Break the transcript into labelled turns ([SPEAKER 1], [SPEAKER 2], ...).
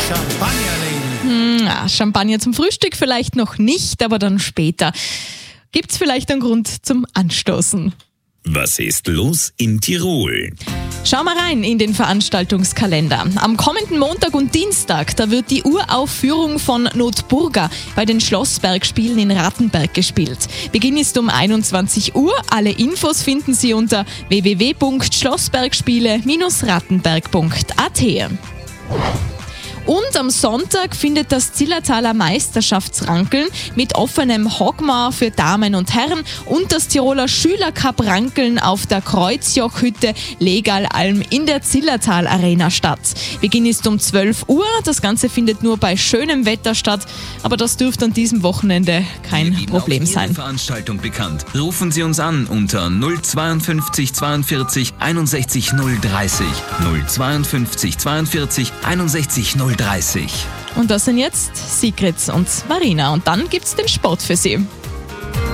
[SPEAKER 1] Champagner zum Frühstück vielleicht noch nicht, aber dann später. Gibt's vielleicht einen Grund zum Anstoßen?
[SPEAKER 2] Was ist los in Tirol?
[SPEAKER 1] Schau mal rein in den Veranstaltungskalender. Am kommenden Montag und Dienstag, da wird die Uraufführung von Notburga bei den Schlossbergspielen in Rattenberg gespielt. Beginn ist um 21 Uhr. Alle Infos finden Sie unter www.schlossbergspiele-rattenberg.at. Und am Sonntag findet das Zillertaler Meisterschaftsrankeln mit offenem Hogmar für Damen und Herren und das Tiroler Schülercup-Rankeln auf der Kreuzjochhütte Legalalm in der Zillertal Arena statt. Beginn ist um 12 Uhr. Das Ganze findet nur bei schönem Wetter statt, aber das dürfte an diesem Wochenende kein Problem sein.
[SPEAKER 3] Ihre Veranstaltung bekannt. Rufen Sie uns an unter 052 42 61 030. 052 42 61 030.
[SPEAKER 1] Und das sind jetzt Sigrid und Marina. Und dann gibt's den Sport für Sie.